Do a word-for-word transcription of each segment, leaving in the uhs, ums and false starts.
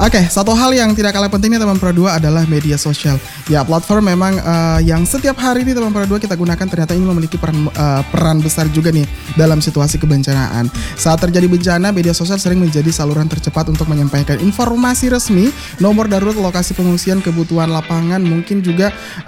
Oke, satu hal yang tidak kalah pentingnya teman Pro dua adalah media sosial. Ya, platform memang uh, yang setiap hari ini teman Pro dua kita gunakan ternyata ini memiliki peran uh, peran besar juga nih dalam situasi kebencanaan. Saat terjadi bencana, media sosial sering menjadi saluran tercepat untuk menyampaikan informasi resmi, nomor darurat, lokasi pengungsian, kebutuhan lapangan, mungkin juga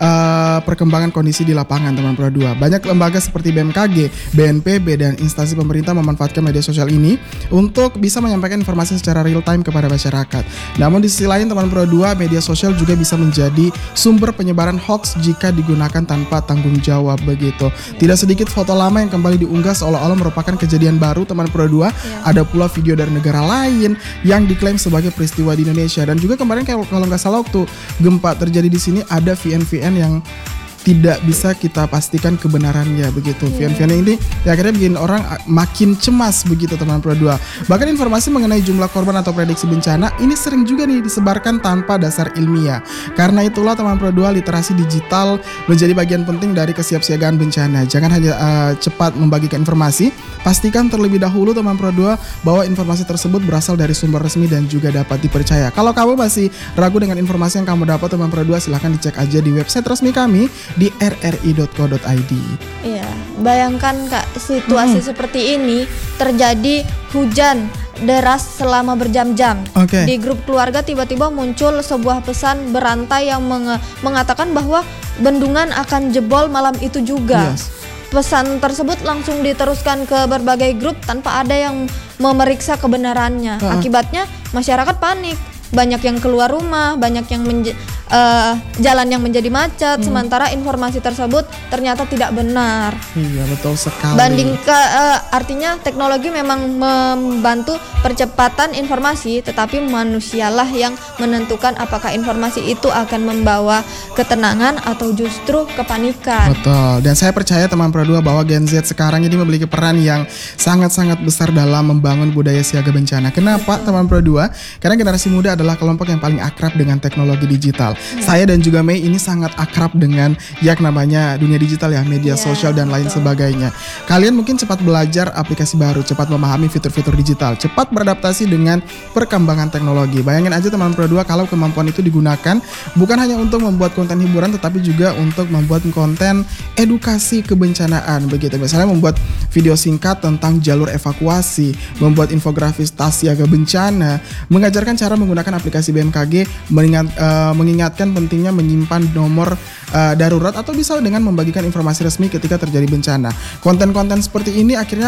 uh, perkembangan kondisi di lapangan teman Pro dua. Banyak lembaga seperti B M K G, B N P B dan instansi pemerintah memanfaatkan media sosial ini untuk bisa menyampaikan informasi secara real time kepada masyarakat. Namun di sisi lain teman Pro dua, media sosial juga bisa menjadi sumber penyebaran hoax jika digunakan tanpa tanggung jawab begitu. Tidak sedikit foto lama yang kembali diunggah seolah-olah merupakan kejadian baru teman Pro dua. Ya. Ada pula video dari negara lain yang diklaim sebagai peristiwa di Indonesia. Dan juga kemarin kalau nggak salah waktu gempa terjadi di sini ada V N V N yang tidak bisa kita pastikan kebenarannya begitu. Yeah. V N V N ini ya akhirnya bikin orang makin cemas begitu teman Pro dua. Bahkan informasi mengenai jumlah korban atau prediksi bencana ini sering juga nih disebarkan tanpa dasar ilmiah. Karena itulah teman Pro dua, literasi digital menjadi bagian penting dari kesiapsiagaan bencana. Jangan hanya uh, cepat membagikan informasi, pastikan terlebih dahulu teman Pro dua bahwa informasi tersebut berasal dari sumber resmi dan juga dapat dipercaya. Kalau kamu masih ragu dengan informasi yang kamu dapat teman Pro dua, silahkan dicek aja di website resmi kami di r r i dot co dot i d. Iya, bayangkan Kak, situasi hmm. seperti ini terjadi hujan deras selama berjam-jam. Okay. Di grup keluarga tiba-tiba muncul sebuah pesan berantai yang meng- mengatakan bahwa bendungan akan jebol malam itu juga. Yes. Pesan tersebut langsung diteruskan ke berbagai grup tanpa ada yang memeriksa kebenarannya. Uh-uh. Akibatnya masyarakat panik. Banyak yang keluar rumah, banyak yang menje- uh, jalan yang menjadi macet, hmm. sementara informasi tersebut ternyata tidak benar. Iya, betul sekali. Banding ke uh, artinya teknologi memang membantu percepatan informasi, tetapi manusialah yang menentukan apakah informasi itu akan membawa ketenangan atau justru kepanikan. Betul. Dan saya percaya teman Pro dua bahwa Gen Z sekarang ini memiliki peran yang sangat-sangat besar dalam membangun budaya siaga bencana. Kenapa teman Pro dua? Karena generasi muda adalah kelompok yang paling akrab dengan teknologi digital. Hmm. Saya dan juga Mei ini sangat akrab dengan yang namanya dunia digital ya, media yeah, sosial dan lain betul. sebagainya. Kalian mungkin cepat belajar aplikasi baru, cepat memahami fitur-fitur digital, cepat beradaptasi dengan perkembangan teknologi. Bayangin aja teman Pro dua kalau kemampuan itu digunakan bukan hanya untuk membuat konten hiburan tetapi juga untuk membuat konten edukasi kebencanaan begitu. Misalnya membuat video singkat tentang jalur evakuasi, membuat infografis tas siaga bencana, mengajarkan cara menggunakan aplikasi B M K G, mengingat, uh, mengingatkan pentingnya menyimpan nomor uh, darurat atau bisa dengan membagikan informasi resmi ketika terjadi bencana. Konten-konten seperti ini akhirnya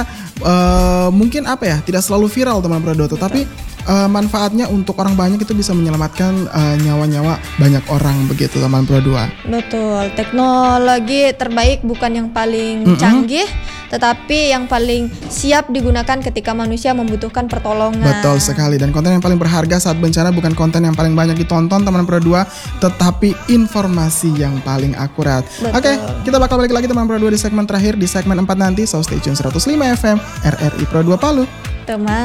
uh, mungkin apa ya, tidak selalu viral teman Pro dua, tetapi uh, manfaatnya untuk orang banyak itu bisa menyelamatkan uh, nyawa-nyawa banyak orang begitu teman Pro dua. Betul, teknologi terbaik bukan yang paling mm-hmm. canggih, tetapi yang paling siap digunakan ketika manusia membutuhkan pertolongan. Betul sekali. Dan konten yang paling berharga saat bencana bukan konten yang paling banyak ditonton teman Pro dua, tetapi informasi yang paling akurat. Betul. Oke, kita bakal balik lagi teman Pro dua di segmen terakhir, di segmen empat nanti. So stay tune seratus lima F M R R I Pro dua Palu. Teman